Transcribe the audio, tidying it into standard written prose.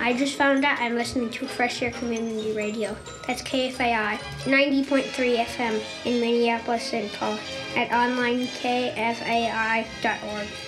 I just found out I'm listening to Fresh Air Community Radio. That's KFAI 90.3 FM in Minneapolis, St. Paul at onlinekfai.org.